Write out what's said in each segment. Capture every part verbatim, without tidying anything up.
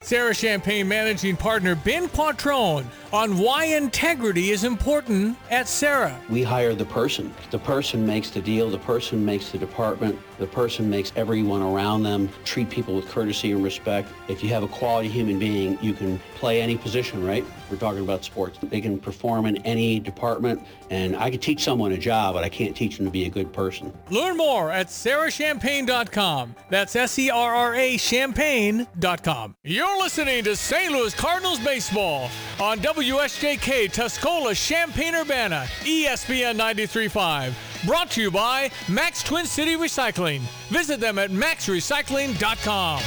Sarah Champagne Managing Partner Ben Quattrone on why integrity is important at Sarah. We hire the person. The person makes the deal. The person makes the department. The person makes everyone around them treat people with courtesy and respect. If you have a quality human being, you can play any position, right? We're talking about sports. They can perform in any department, and I could teach someone a job, but I can't teach them to be a good person. Learn more at sarah champagne dot com. That's S E R R A champagne dot com. You're listening to Saint Louis Cardinals baseball on W S J K Tuscola Champaign-Urbana, E S P N ninety-three point five. Brought to you by Max Twin City Recycling. Visit them at max recycling dot com.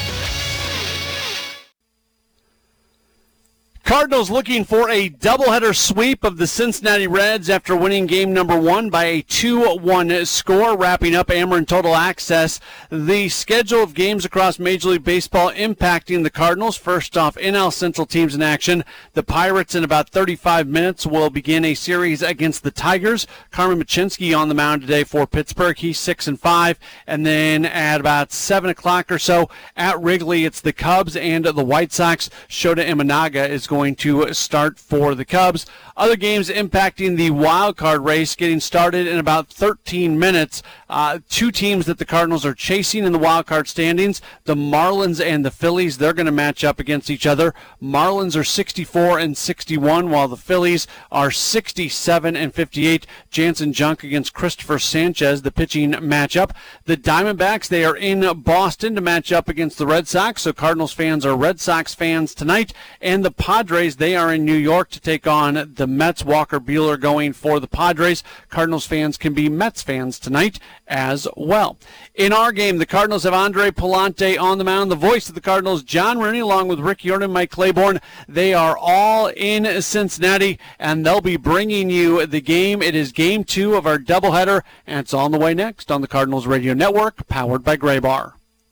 Cardinals looking for a doubleheader sweep of the Cincinnati Reds after winning game number one by a two one score, wrapping up Ameren Total Access. The schedule of games across Major League Baseball impacting the Cardinals. First off, N L Central teams in action. The Pirates in about thirty-five minutes will begin a series against the Tigers. Carmen Machinsky on the mound today for Pittsburgh. He's six and five. And then at about seven o'clock or so at Wrigley, it's the Cubs and the White Sox. Shota Imanaga is going going to start for the Cubs. Other games impacting the wild card race getting started in about thirteen minutes. Uh, two teams that the Cardinals are chasing in the wild card standings, the Marlins and the Phillies, they're going to match up against each other. Marlins are sixty-four and sixty-one, while the Phillies are sixty-seven and fifty-eight. Jansen Junk against Christopher Sanchez, the pitching matchup. The Diamondbacks, they are in Boston to match up against the Red Sox, so Cardinals fans are Red Sox fans tonight. And the Padres, they are in New York to take on the Mets. Walker Buehler going for the Padres. Cardinals fans can be Mets fans tonight as well. In our game, the Cardinals have Andre Palante on the mound. The voice of the Cardinals, John Rooney, along with Rick Yordan, Mike Claiborne. They are all in Cincinnati, and they'll be bringing you the game. It is game two of our doubleheader, and it's on the way next on the Cardinals Radio Network, powered by Graybar.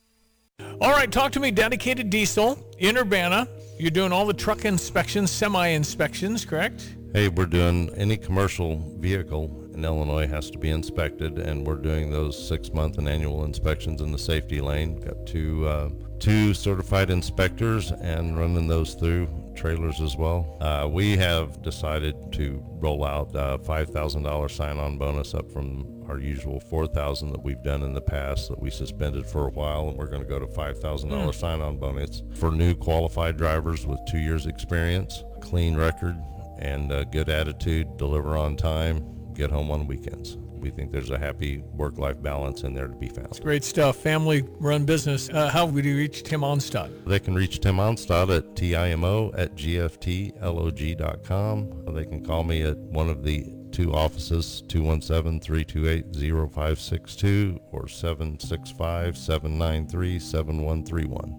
All right, talk to me, Dedicated Diesel in Urbana. You're doing all the truck inspections, semi-inspections, correct? Hey, we're doing any commercial vehicle in Illinois has to be inspected, and we're doing those six-month and annual inspections in the safety lane. Got two uh, two certified inspectors and running those through trailers as well. Uh, we have decided to roll out a five thousand dollars sign-on bonus up from our usual four thousand dollars that we've done in the past that we suspended for a while, and we're going to go to five thousand dollars mm. sign-on bonus for new qualified drivers with two years experience, clean record, and a good attitude, deliver on time, get home on weekends. We think there's a happy work-life balance in there to be found. It's great stuff. Family-run business. Uh, how would you reach Tim Onstad? They can reach Tim Onstad at timo at gftlog dot com. They can call me at one of the two offices, two one seven, three two eight, zero five six two or seven six five, seven nine three, seven one three one.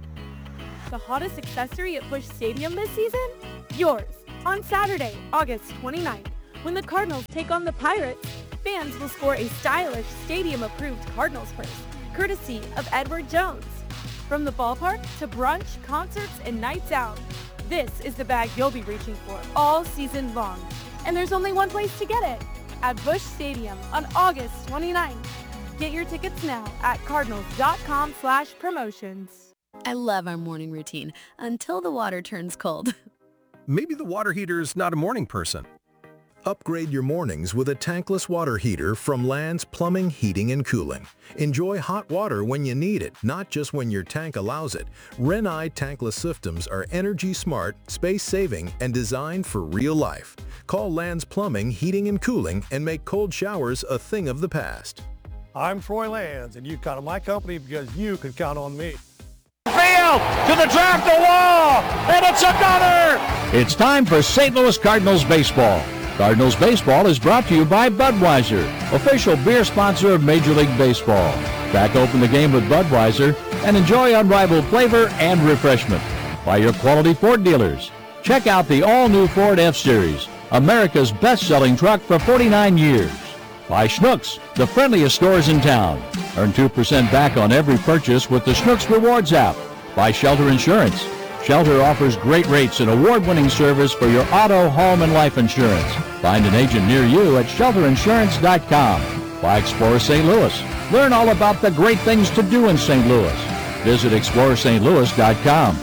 The hottest accessory at Busch Stadium this season? Yours. On Saturday, August twenty-ninth, when the Cardinals take on the Pirates, fans will score a stylish stadium-approved Cardinals purse, courtesy of Edward Jones. From the ballpark to brunch, concerts, and nights out, this is the bag you'll be reaching for all season long. And there's only one place to get it, at Busch Stadium on August twenty-ninth. Get your tickets now at cardinals.com slash promotions. I love our morning routine until the water turns cold. Maybe the water heater's not a morning person. Upgrade your mornings with a tankless water heater from Land's Plumbing, Heating, and Cooling. Enjoy hot water when you need it, not just when your tank allows it. Renai tankless systems are energy smart, space-saving, and designed for real life. Call Land's Plumbing, Heating, and Cooling and make cold showers a thing of the past. I'm Troy Lands, and you count on my company because you can count on me. Field to the track, the wall, and it's another! It's time for Saint Louis Cardinals baseball. Cardinals baseball is brought to you by Budweiser, official beer sponsor of Major League Baseball. Crack open the game with Budweiser and enjoy unrivaled flavor and refreshment. By your quality Ford dealers. Check out the all-new Ford F-Series, America's best-selling truck for forty-nine years. By Schnucks, the friendliest stores in town. Earn two percent back on every purchase with the Schnucks Rewards app. By Shelter Insurance. Shelter offers great rates and award-winning service for your auto, home, and life insurance. Find an agent near you at shelter insurance dot com. By Explorer Saint Louis. Learn all about the great things to do in Saint Louis. Visit explorer st louis dot com.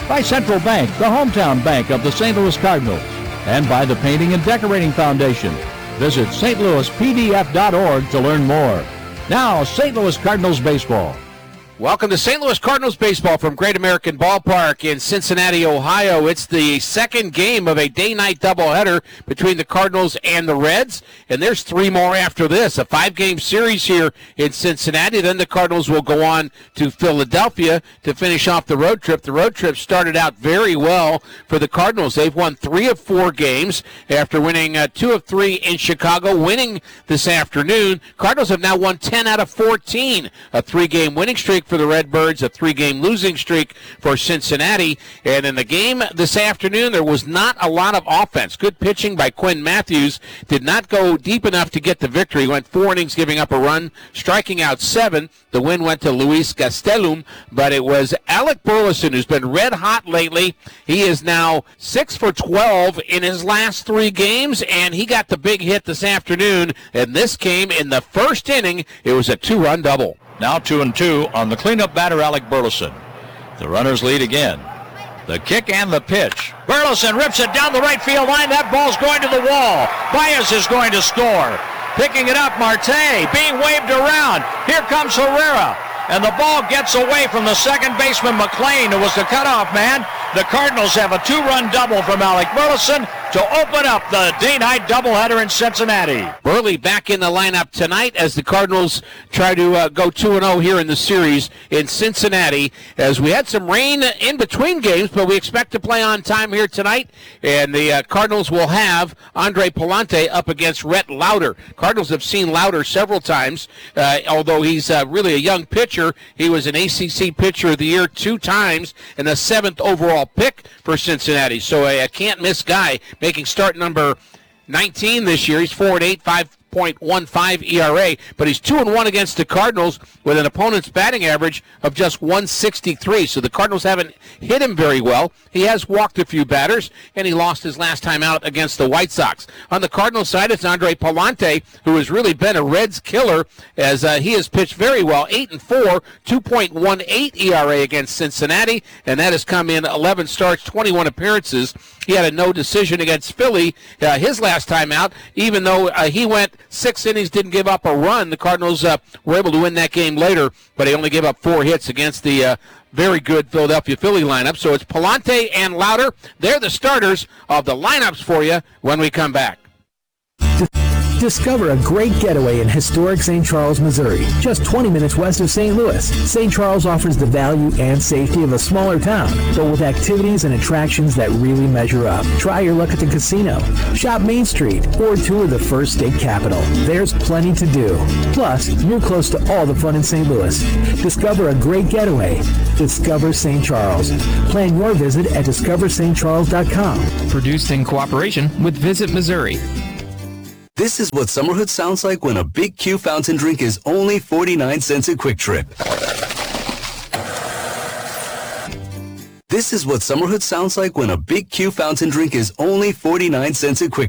by Central Bank, the hometown bank of the Saint Louis Cardinals, and by the Painting and Decorating Foundation. Visit S T Louis P D F dot org to learn more. Now, Saint Louis Cardinals baseball. Welcome to Saint Louis Cardinals baseball from Great American Ballpark in Cincinnati, Ohio. It's the second game of a day-night doubleheader between the Cardinals and the Reds, and there's three more after this. A five-game series here in Cincinnati. Then the Cardinals will go on to Philadelphia to finish off the road trip. The road trip started out very well for the Cardinals. They've won three of four games after winning uh, two of three in Chicago, winning this afternoon. Cardinals have now won ten out of fourteen, a three-game winning streak for the Redbirds, a three-game losing streak for Cincinnati. And in the game this afternoon, there was not a lot of offense. Good pitching by Quinn Matthews. Did not go deep enough to get the victory. Went four innings giving up a run, striking out seven. The win went to Luis Gastelum, but it was Alec Burleson who's been red hot lately. He is now six for twelve in his last three games, and he got the big hit this afternoon. And this came in the first inning. It was a two-run double. Now two and two on the cleanup batter, Alec Burleson. The runners lead again. The kick and the pitch. Burleson rips it down the right field line. That ball's going to the wall. Baez is going to score. Picking it up, Marte being waved around. Here comes Herrera. And the ball gets away from the second baseman, McLean, who was the cutoff man. The Cardinals have a two-run double from Alec Burleson to open up the day-night doubleheader in Cincinnati. Burley back in the lineup tonight as the Cardinals try to uh, go two and oh here in the series in Cincinnati, as we had some rain in between games, but we expect to play on time here tonight, and the uh, Cardinals will have Andre Palante up against Rhett Lauder. Cardinals have seen Lauder several times, uh, although he's uh, really a young pitcher. He was an A C C Pitcher of the Year two times and the seventh overall pick for Cincinnati, so a, a can't-miss guy, making start number nineteen this year. He's four and eight, five point one five E R A, but he's two and one against the Cardinals with an opponent's batting average of just one sixty-three. So the Cardinals haven't hit him very well. He has walked a few batters, and he lost his last time out against the White Sox. On the Cardinals side, it's Andre Palante, who has really been a Reds killer, as uh, he has pitched very well. eight and four, two point one eight E R A against Cincinnati, and that has come in eleven starts, twenty-one appearances. He had a no decision against Philly uh, his last time out, even though uh, he went six innings, didn't give up a run. The Cardinals uh, were able to win that game later, but he only gave up four hits against the uh, very good Philadelphia Philly lineup. So it's Palante and Lauder. They're the starters of the lineups for you when we come back. Discover a great getaway in historic Saint Charles, Missouri, just twenty minutes west of Saint Louis. Saint Charles offers the value and safety of a smaller town, but with activities and attractions that really measure up. Try your luck at the casino, shop Main Street, or tour the first state capital. There's plenty to do. Plus, you're close to all the fun in Saint Louis. Discover a great getaway. Discover Saint Charles. Plan your visit at discover st charles dot com. Produced in cooperation with Visit Missouri. This is what summerhood sounds like when a Big Q fountain drink is only forty-nine cents at Quick Trip. This is what summerhood sounds like when a Big Q fountain drink is only forty-nine cents at Quick